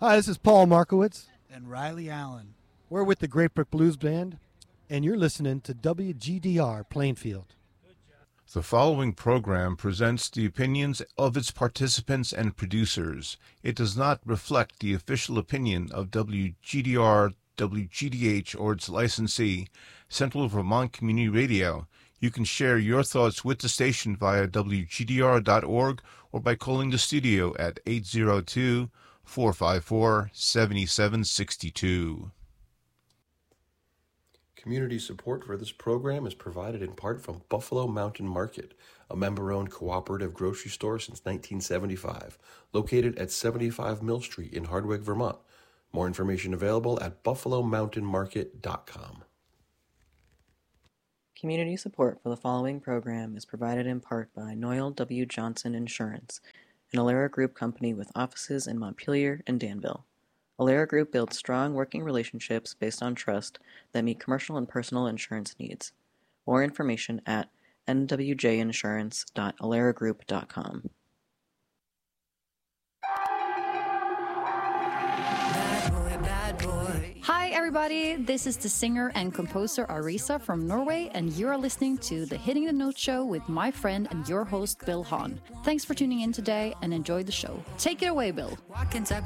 Hi, this is Paul Markowitz. And Riley Allen. We're with the Great Brook Blues Band, and you're listening to WGDR Plainfield. The following program presents the opinions of its participants and producers. It does not reflect the official opinion of WGDR, WGDH, or its licensee, Central Vermont Community Radio. You can share your thoughts with the station via WGDR.org or by calling the studio at 802-454-7762. Community support for this program is provided in part from Buffalo Mountain Market, a member-owned cooperative grocery store since 1975, located at 75 Mill Street in Hardwick, Vermont. More information available at buffalomountainmarket.com. Community support for the following program is provided in part by Noel W. Johnson Insurance, an Alera Group company with offices in Montpelier and Danville. Alera Group builds strong working relationships based on trust that meet commercial and personal insurance needs. More information at nwjinsurance.aleragroup.com. Hi everybody, this is the singer and composer Arisa from Norway, and you're listening to the Hitting the Note show with my friend and your host Bill Hahn. Thanks for tuning in today and enjoy the show. Take it away, Bill.